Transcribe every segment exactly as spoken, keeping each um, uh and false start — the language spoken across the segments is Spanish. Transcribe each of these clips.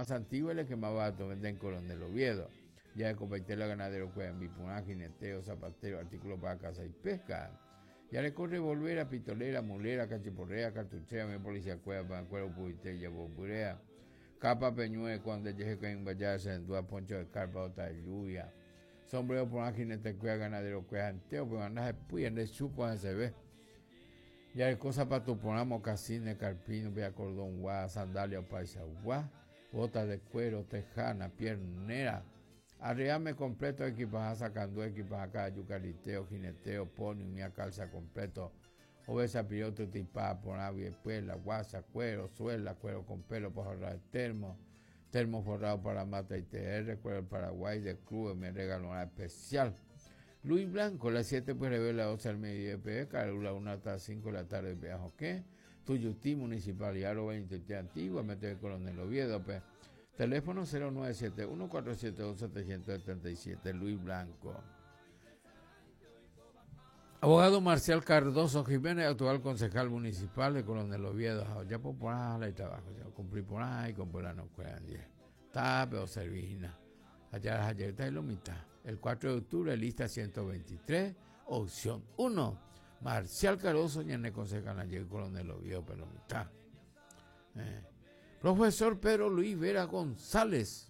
más antiguo es el que más barato vende en Coronel Oviedo. Ya de Copaitela, ganadero, cuedan, bipuná, jineteo, zapatero, artículos para caza y pesca. Ya le corre volver pitolera, mulera, cachiporrea, cartuchea, me policía cueva, pancuero, pubitella, boburea, capa, peñue, cuando llegue que en vaya, se endúa, poncho de carpa, otra de lluvia. Sombrero, por jinete, cueva, ganadero, cueva, anteo, pero andas de puya, de chupo, se ve. Ya hay cosas para tu poner mocasines, carpino, vea cordón, guá, sandalia, paisa, guá, botas de cuero, tejana, piernera, arreame completo, equipaje, sacando equipaje acá, yucariteo, jineteo, poni, mía calza completo, obesa, piloto, tipá, ponavia, puela, guasa, cuero, suela, cuero con pelo, para ahorrar termo, termo forrado para mata y T R, cuero del Paraguay, de club, me regaló una especial. Luis Blanco, las siete pues revela doce al mediodía de P E, Carula una hasta cinco de la tarde de Peajo, ¿qué? Tuyutí, Municipalidad, veinte Antigua, Mete de Coronel Oviedo, pues. Teléfono cero nueve siete uno cuatro siete dos siete siete siete, Luis Blanco. Abogado Marcial Cardoso Jiménez, actual concejal municipal de Coronel Oviedo, ya por por ahí trabajo, ya cumplí por ahí, con por la no cuedan diez. Tape o servina. Allá ayer está en la mitad. El cuatro de octubre, lista ciento veintitrés, opción uno. Marcial Cardoso, ya ne concejal ayer Coronel Oviedo, pero la mitad. Eh. Profesor Pedro Luis Vera González.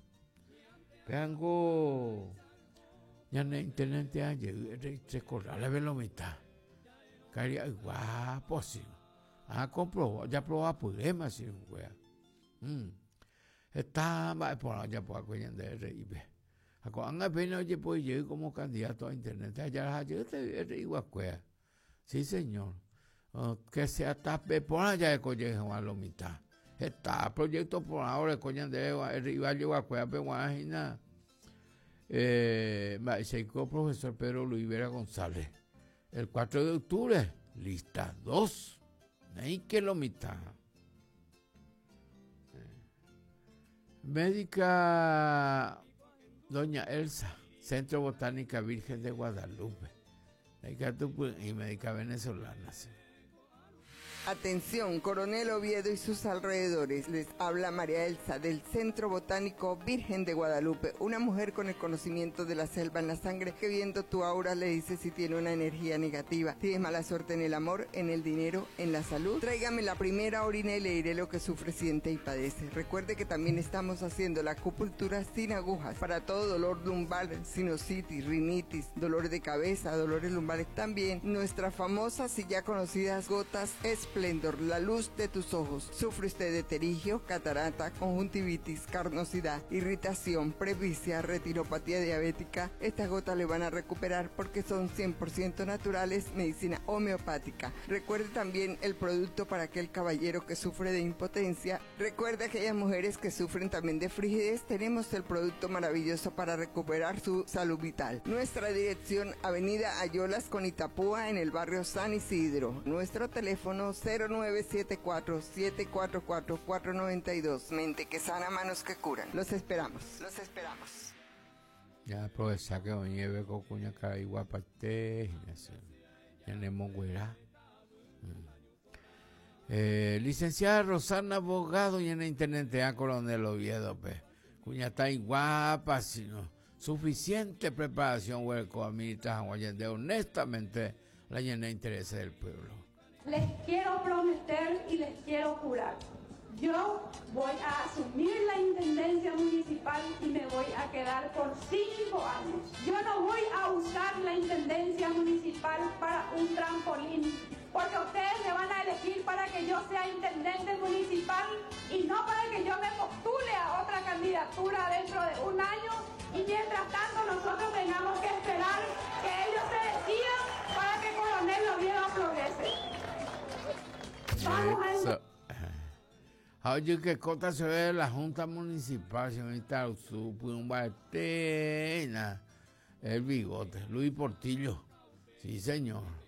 Vengo. Ya ne intendente ayer, recordar la velomita. Caría guapo, sí. Ah, comprobó, ya probó problema, sí, güey. Mm. Está más por allá por aquella de R I B. Acuérdate apenas oye pues llegué como candidato a internet. Allá ayer te R I B. Sí, señor. Uh, que sea tape por allá de colegio a la mitad. Está proyecto por ahora coñan de R I B llegó a cueva pero imagina. Eh, se profesor Pedro Luis Vera González. El cuatro de octubre, lista dos. Hay que lo mitad. Médica Doña Elsa, Centro Botánica Virgen de Guadalupe. Y médica venezolana. Sí. Atención, Coronel Oviedo y sus alrededores. Les habla María Elsa del Centro Botánico Virgen de Guadalupe, una mujer con el conocimiento de la selva en la sangre que viendo tu aura le dice si tiene una energía negativa. Tienes mala suerte en el amor, en el dinero, en la salud. Tráigame la primera orina y le diré lo que sufre, siente y padece. Recuerde que también estamos haciendo la acupuntura sin agujas para todo dolor lumbar, sinusitis, rinitis, dolor de cabeza, dolores lumbares. También nuestras famosas y ya conocidas gotas Esplendor, la luz de tus ojos. ¿Sufre usted de terigio, catarata, conjuntivitis, carnosidad, irritación, presbicia, retinopatía diabética? Estas gotas le van a recuperar porque son cien por ciento naturales, medicina homeopática. Recuerde también el producto para aquel caballero que sufre de impotencia. Recuerde aquellas mujeres que sufren también de frigidez. Tenemos el producto maravilloso para recuperar su salud vital. Nuestra dirección, Avenida Ayolas con Itapúa, en el barrio San Isidro. Nuestro teléfono cero nueve siete cuatro siete cuatro cuatro cuatro nueve dos. Mente que sana, manos que curan. Los esperamos. Los esperamos. Ya profesor que nieve con cuña cara igual parte ya ne monguera. Eh, licenciada Rosana Abogado y en internet a Coronel Oviedo, pe. Cuña está guapa, sino suficiente preparación hueco administración Allende, honestamente la llena de interés del pueblo. Les quiero prometer y les quiero jurar. Yo voy a asumir la intendencia municipal y me voy a quedar por cinco años. Yo no voy a usar la intendencia municipal para un trampolín, porque ustedes me van a elegir para que yo sea intendente municipal y no para que yo me postule a otra candidatura dentro de un año y mientras tanto nosotros tengamos que esperar que ellos se decidan para que Coronel Oviedo progrese. Eso. Oye, que cota se ve de la Junta Municipal, señorita Usupu, un batena, el bigote, Luis Portillo, sí señor.